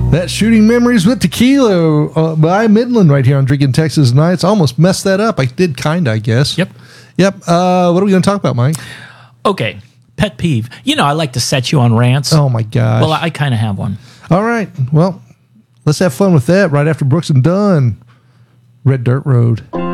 That's Shooting Memories with Tequila by Midland right here on Drinking Texas Nights. Almost messed that up. I did kind of, I guess. Yep. What are we going to talk about, Mike? Okay. Pet peeve. I like to set you on rants. Oh, my gosh. Well, I kind of have one. All right. Well, let's have fun with that right after Brooks and Dunn. Red Dirt Road.